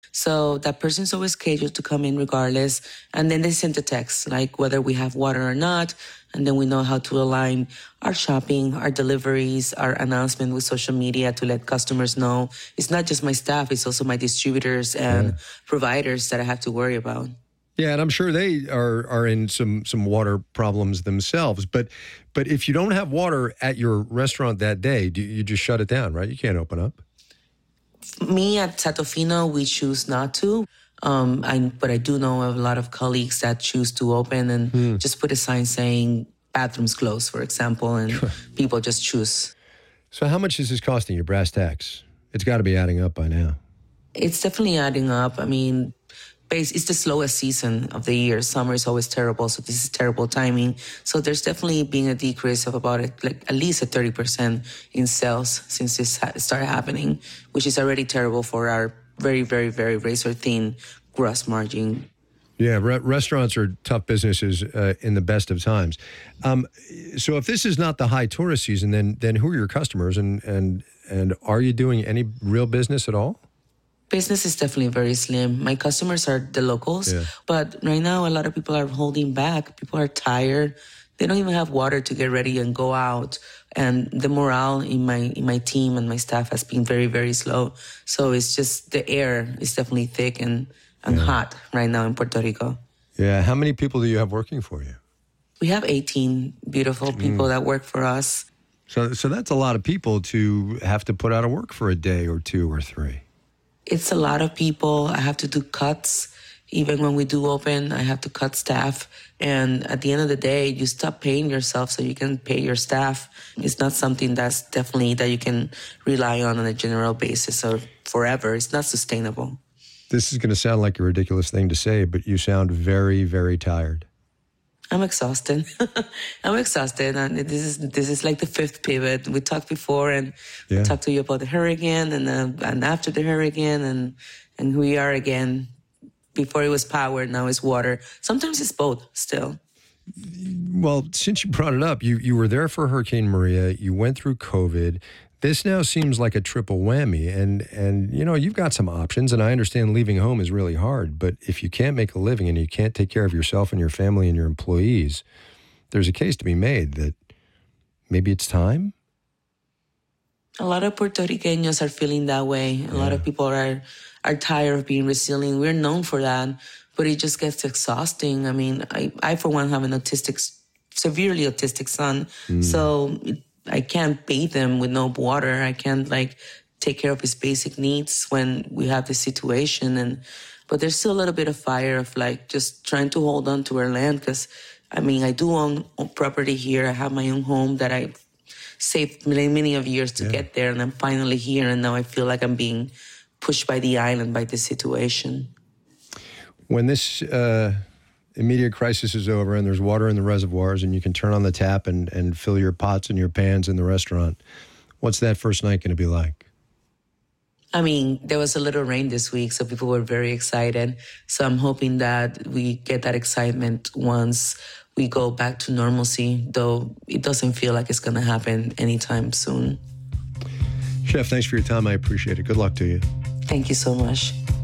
So that person's always scheduled to come in regardless. And then they send a text, like whether we have water or not. And then we know how to align our shopping, our deliveries, our announcement with social media to let customers know. It's not just my staff, it's also my distributors and providers that I have to worry about. Yeah, and I'm sure they are in some water problems themselves. But if you don't have water at your restaurant that day, do you just shut it down, right? You can't open up. Me at Satofino, we choose not to. But I do know of a lot of colleagues that choose to open and just put a sign saying bathrooms closed, for example, and people just choose. So how much is this costing you, brass tacks? It's got to be adding up by now. It's definitely adding up. I mean, it's the slowest season of the year. Summer is always terrible, so this is terrible timing. So there's definitely been a decrease of about at least a 30% in sales since this started happening, which is already terrible for our very, very, very razor-thin gross margin. Yeah, restaurants are tough businesses in the best of times. So if this is not the high tourist season, then who are your customers, and are you doing any real business at all? Business is definitely very slim. My customers are the locals, but right now a lot of people are holding back. People are tired. They don't even have water to get ready and go out. And the morale in my team and my staff has been very, very slow. So it's just the air is definitely thick and hot right now in Puerto Rico. Yeah. How many people do you have working for you? We have 18 beautiful people that work for us. So that's a lot of people to have to put out of work for a day or two or three. It's a lot of people. I have to do cuts. Even when we do open, I have to cut staff. And at the end of the day, you stop paying yourself so you can pay your staff. It's not something that's definitely that you can rely on a general basis or forever. It's not sustainable. This is going to sound like a ridiculous thing to say, but you sound very, very tired. I'm exhausted. I'm exhausted. And this is like the fifth pivot. We talked before and we talked to you about the hurricane and after the hurricane and who we are again. Before it was power, now it's water. Sometimes it's both still. Well, since you brought it up, you were there for Hurricane Maria. You went through COVID. This now seems like a triple whammy. And you know, you've got some options, and I understand leaving home is really hard. But if you can't make a living and you can't take care of yourself and your family and your employees, there's a case to be made that maybe it's time. A lot of Puerto Ricanos are feeling that way. A lot of people are tired of being resilient. We're known for that, but it just gets exhausting. I mean, I for one, have an severely autistic son, so I can't bathe him with no water. I can't take care of his basic needs when we have this situation. But there's still a little bit of fire of just trying to hold on to our land because, I mean, I do own property here. I have my own home that I saved many of years to get there, and I'm finally here, and now I feel like I'm being pushed by the island, by this situation. When this immediate crisis is over and there's water in the reservoirs and you can turn on the tap and fill your pots and your pans in the restaurant, what's that first night going to be like? I mean, there was a little rain this week, so people were very excited. So I'm hoping that we get that excitement once we go back to normalcy, though it doesn't feel like it's going to happen anytime soon. Chef, thanks for your time. I appreciate it. Good luck to you. Thank you so much.